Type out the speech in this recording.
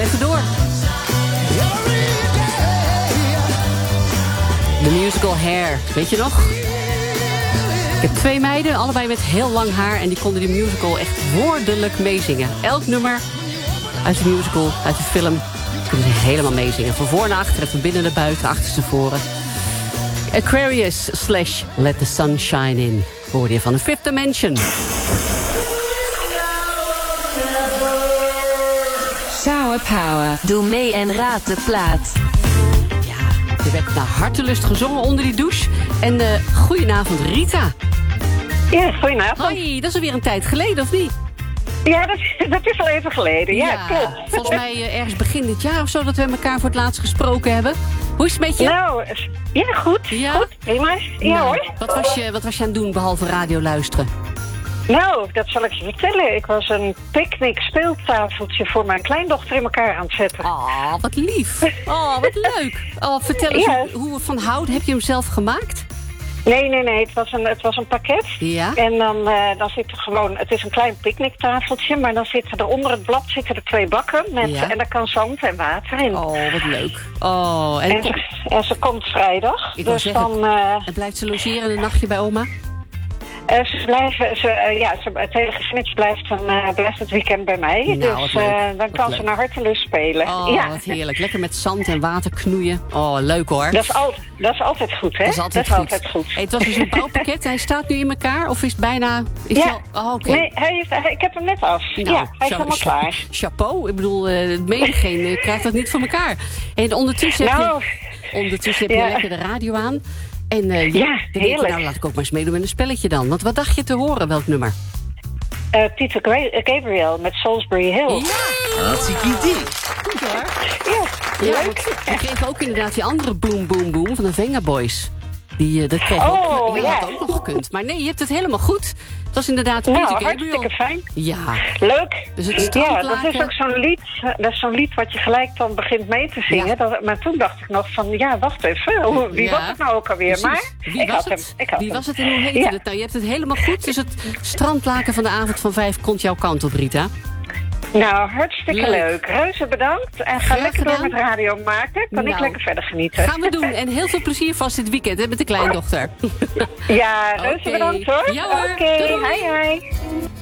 even door. De musical Hair, weet je nog? Ik heb 2 meiden, allebei met heel lang haar... en die konden die musical echt woordelijk meezingen. Elk nummer uit de musical, uit de film... kunnen ze helemaal meezingen. Van voor naar achteren, van binnen naar buiten, achterstevoren. Aquarius / Let the Sun Shine In. Hoorde je van de Fifth Dimension. Shower Power. Doe mee en raad de plaat. Er werd naar hartelust gezongen onder die douche. En goedenavond, Rita. Ja, goedenavond. Hoi, dat is alweer een tijd geleden, of niet? Ja, dat is al even geleden. Ja, klopt. Volgens mij ergens begin dit jaar of zo... dat we elkaar voor het laatst gesproken hebben. Hoe is het met je? Nou, ja, goed. Ja? Goed, prima. Ja, Nou, hoor. Wat was je aan het doen, behalve radio luisteren? Nou, dat zal ik je vertellen. Ik was een picknick speeltafeltje voor mijn kleindochter in elkaar aan het zetten. Oh, wat lief. Oh, wat leuk. Oh, vertel eens, Ja. hoe van hout heb je hem zelf gemaakt? Nee. Het was een pakket. Ja? En dan zit er gewoon... Het is een klein picknicktafeltje, maar dan zitten er onder het blad 2 bakken. Ja. En daar kan zand en water in. Oh, wat leuk. Oh, En ze komt vrijdag. Ik wou Dus zeggen, dan... en blijft ze logeren een nachtje bij oma? Het hele gezinnetje blijft het weekend bij mij. Nou, dus wat leuk. dan kan Wat ze leuk. naar hartelust spelen. Oh, ja. wat heerlijk. Lekker met zand en water knoeien. Oh, leuk hoor. Dat is altijd goed, hè? Dat is altijd goed. Hey, het was dus een bouwpakket. Hij staat nu in elkaar? Of is het bijna... oké. Nee, ik heb hem net af. Nou, hij is helemaal klaar. Chapeau. Ik bedoel, menigeen krijgt dat niet voor elkaar. En ondertussen heb je lekker de radio aan. En dan denk je, heerlijk. nou laat ik ook maar eens meedoen met een spelletje dan. Want wat dacht je te horen, welk nummer? Peter Gabriel met Salisbury Hill. Ja! Hartstikke idee. Goed hoor. Ja, Ja, leuk. we kregen ook inderdaad die andere Boom Boom Boom van de Venga Boys. Dat kreeg Oh, dat had ook nog gekund. Maar nee, je hebt het helemaal goed. Het was inderdaad Peter Gabriel. Hartstikke fijn. Ja. Leuk. Dus het Ja, strandlaken. dat is ook zo'n lied. Dat is zo'n lied wat je gelijk dan begint mee te zingen. Ja. Maar toen dacht ik nog van, ja, wacht even. Wie was het nou ook alweer? Precies. Maar Wie was het en hoe heette het? Nou, je hebt het helemaal goed. Dus het strandlaken van de avond van 5 komt jouw kant op, Rita. Nou, hartstikke leuk. Reuze bedankt. En ga Graag lekker door gedaan. met radio maken. Kan ik Nou, lekker verder genieten. Gaan we doen. En heel veel plezier vast dit weekend hè, met de kleindochter. Ja, reuze Oké. bedankt hoor. Ja hoor. Oké, Doei. hi.